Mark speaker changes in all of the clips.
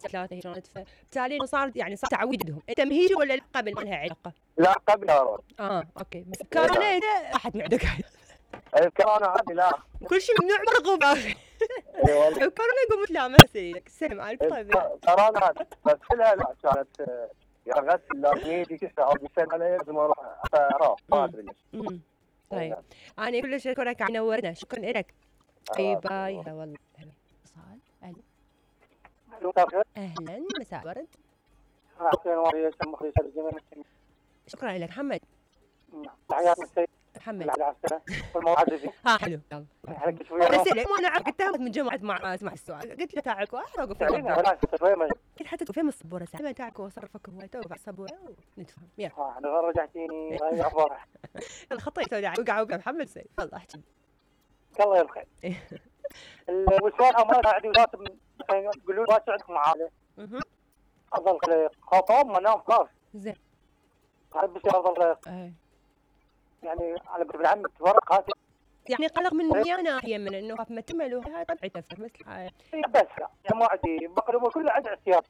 Speaker 1: ثلاثة هجرات، فبالتالي إنه صار يعني صار تعويد لهم. التمهيج ولا قبل ما لها علاقة؟
Speaker 2: لا قبلها.
Speaker 1: أوكي. بس كورونا إذا راحت معدك
Speaker 2: الكورونا هذه لا
Speaker 1: كل شيء ممنوع مرغوب آخر.
Speaker 2: اي والله
Speaker 1: كورونا يقوم لا سيدك السلام عليكم. طيب
Speaker 2: كورونا بس كلها لا كانت يعني غسل لازم يجي كسر او بيسلم علي لازم اروح ما ادري ليش.
Speaker 1: طيب انا كل شكرا لك نورنا، شكرا لك. اي باي. هلا والله اتصال. اهلا مساء ورد. شكرا لك محمد.
Speaker 2: تحياتنا السيد
Speaker 1: محمد حلو
Speaker 2: يلا
Speaker 1: بس ليه انا قلت من جمعة مع اسمع السؤال قلت له تاعك واحد قلت حتى فين الصبورة ساعة تاعك وصرفك هو توقع الصبورة ونتفهم. يلا
Speaker 2: انا رجعتيني غير اخبارك.
Speaker 1: الخطيت وقع محمد سيد. والله احكي
Speaker 2: الله يرخي. الوسواس ما قاعد يراتب يقولون ما عندكم عاله. افضل خوفهم منام خلاص
Speaker 1: زين
Speaker 2: هاي بصير افضل يعني على بالعم تفرق هذه
Speaker 1: يعني قلق من ناحية من انه خاف ما تمل وهاي طبيعي تفرق مثل هاي
Speaker 2: بس يعني ما عندي بقرب كله عندي احتياط.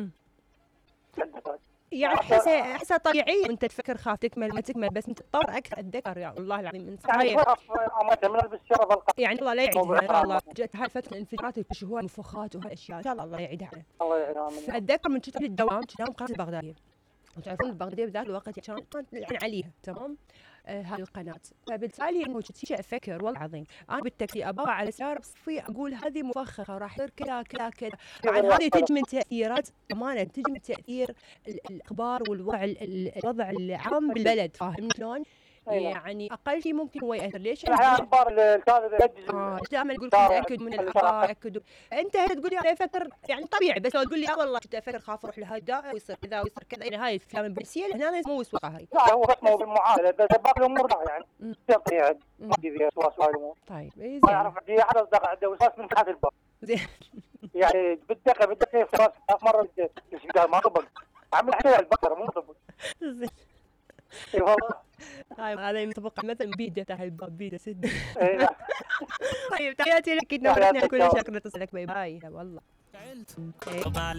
Speaker 1: يعني احسها طبيعي وانت تفكر خاف تكمل ما تكمل بس انت تطور اكثر اتذكر يا والله العظيم من
Speaker 2: صحيح
Speaker 1: يعني الله لا يعيدها ان شاء الله. جت هاي فتره الانفجارات والكشوفات والمفخات وهالاشياء ان شاء الله يعيدها علينا.
Speaker 2: الله يعينها.
Speaker 1: اتذكر من كنت الدوام كنت قناه البغداديه وتعرفون البغداديه بذاك الوقت كانت يعني عليها تمام هاي القناه. فبالتالي انه كنت افكر والله العظيم انا بالتاكسي ابغى على سياره بصفي اقول هذه مفخخه راح يصير كذا كذا كذا. طبعا هذه تجي من تاثيرات امانه تجي من تاثير الاخبار والوضع الوضع العام بالبلد فاهم شلون؟ يعني اقل شيء ممكن هو ياثر. ليش؟
Speaker 2: الاخبار الكاذبه
Speaker 1: دائما اقول لكم تاكدوا من الاخبار تاكدوا. انت تقول لي افكر يعني طبيعي بس لو تقول لي والله كنت افكر خاف اروح لهذا ويصير كذا ويصير كذا يعني هاي الافلام البوليسيه هنا مو وسوقه هاي.
Speaker 2: لا هو بس مو بالمعامله بس باقي الامور لا يعني طبيعي ما في فيها وسواس هاي الامور.
Speaker 1: طيب زين
Speaker 2: ما اعرف عندي احد اصدقاء عنده وسواس من تحت الباب
Speaker 1: زين
Speaker 2: يعني بالدقه وسواس مره ما طبق عمل حكايه البقره مو طبق
Speaker 1: زين
Speaker 2: اي والله
Speaker 1: هذا يطبق مثلا بيده تاع الباب بيده سد. طيب تحياتي لك نورتنا كل شكر اتصلك باي باي والله.